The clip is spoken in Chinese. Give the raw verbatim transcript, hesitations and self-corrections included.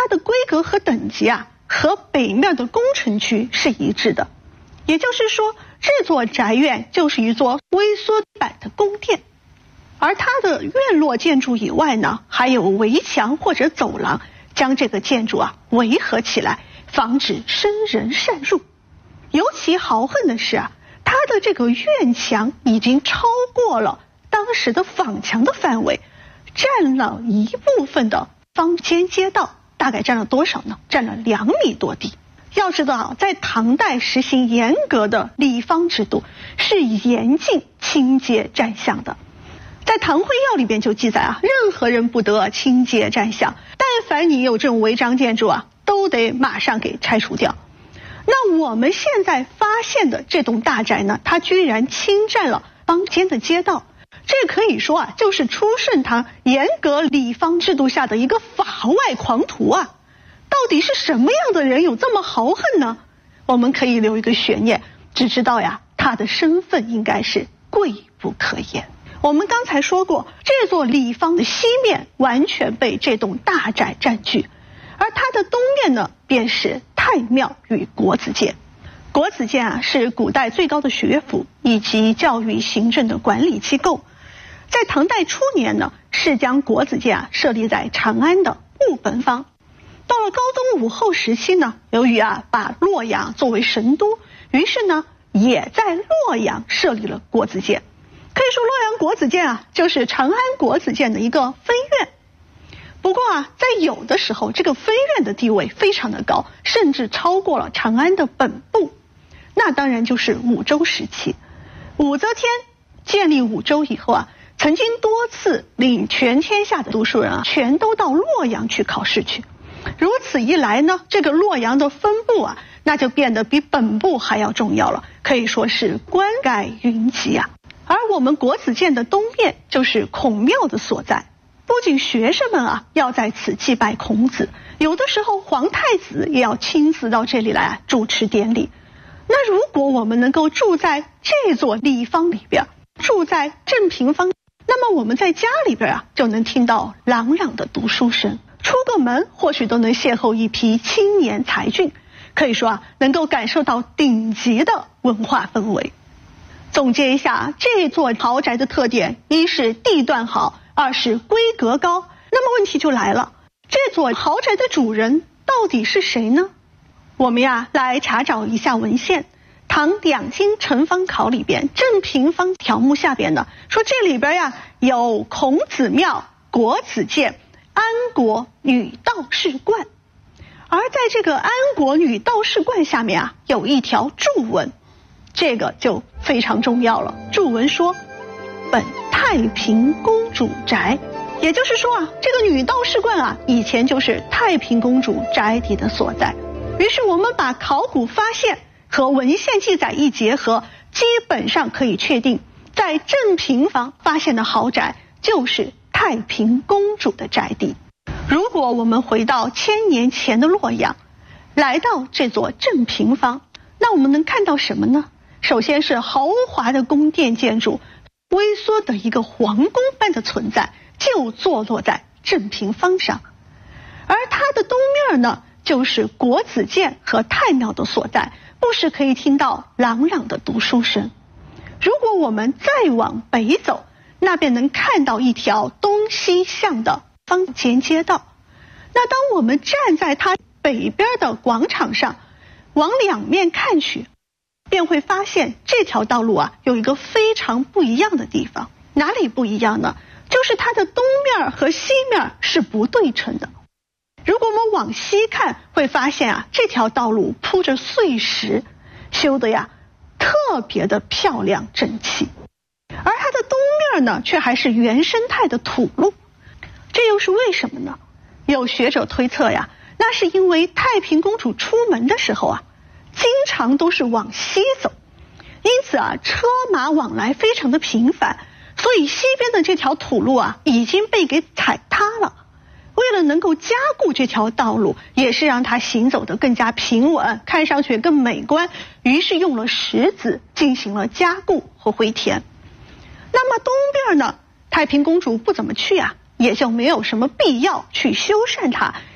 它的规格和等级啊，和北面的宫城区是一致的。也就是说，这座宅院就是一座微缩版的宫殿。而它的院落建筑以外呢，还有围墙或者走廊，将这个建筑啊围合起来，防止生人擅入。尤其豪横的是啊，它的这个院墙已经超过了当时的坊墙的范围，占了一部分的坊间街道，大概占了多少呢？占了两米多地。要知道啊，在唐代实行严格的里坊制度，是严禁倾街占巷的。在《唐会要》里边就记载啊，任何人不得倾街占巷，但凡你有这种违章建筑啊，都得马上给拆除掉。那我们现在发现的这栋大宅呢，它居然侵占了坊间的街道，这可以说啊，就是初盛唐严格里坊制度下的一个法外狂徒啊！到底是什么样的人有这么豪横呢？我们可以留一个悬念，只知道呀，他的身份应该是贵不可言。我们刚才说过，这座里坊的西面完全被这栋大宅占据，而它的东面呢，便是太庙与国子监。国子监啊，是古代最高的学府以及教育行政的管理机构。在唐代初年呢，是将国子监啊设立在长安的务本坊。到了高宗武后时期呢，由于啊把洛阳作为神都，于是呢也在洛阳设立了国子监。可以说洛阳国子监啊，就是长安国子监的一个分院。不过啊，在有的时候，这个分院的地位非常的高，甚至超过了长安的本部。那当然就是武周时期。武则天建立武周以后啊，曾经多次令全天下的读书人啊，全都到洛阳去考试去。如此一来呢，这个洛阳的分部啊，那就变得比本部还要重要了，可以说是官盖云集啊。而我们国子监的东面就是孔庙的所在，不仅学生们啊要在此祭拜孔子，有的时候皇太子也要亲自到这里来啊主持典礼。那如果我们能够住在这座里坊里边，住在正平坊，那么我们在家里边啊就能听到朗朗的读书声，出个门或许都能邂逅一批青年才俊，可以说啊能够感受到顶级的文化氛围。总结一下，这座豪宅的特点，一是地段好，二是规格高。那么问题就来了，这座豪宅的主人到底是谁呢？我们呀来查找一下文献。唐两京城方考里边正平坊条目下边呢，说这里边呀有孔子庙、国子监、安国女道士观。而在这个安国女道士观下面啊，有一条注文，这个就非常重要了。注文说，本太平公主宅，也就是说啊，这个女道士观啊，以前就是太平公主宅邸的所在。于是我们把考古发现和文献记载一结合，基本上可以确定，在正平坊发现的豪宅就是太平公主的宅邸。如果我们回到千年前的洛阳，来到这座正平坊，那我们能看到什么呢？首先是豪华的宫殿建筑，微缩的一个皇宫般的存在，就坐落在正平坊上。而它的东面呢，就是国子监和太庙的所在，不时可以听到朗朗的读书声。如果我们再往北走，那便能看到一条东西向的坊间街道。那当我们站在它北边的广场上，往两面看去，便会发现这条道路啊有一个非常不一样的地方。哪里不一样呢？就是它的东面和西面是不对称的。如果我们往西看，会发现啊，这条道路铺着碎石，修的呀特别的漂亮整齐。而它的东面呢，却还是原生态的土路。这又是为什么呢？有学者推测呀，那是因为太平公主出门的时候啊，经常都是往西走，因此啊，车马往来非常的频繁，所以西边的这条土路啊，已经被给踩塌了。为了能够加固这条道路，也是让它行走得更加平稳，看上去更美观，于是用了石子进行了加固和回填。那么东边呢，太平公主不怎么去啊，也就没有什么必要去修缮它，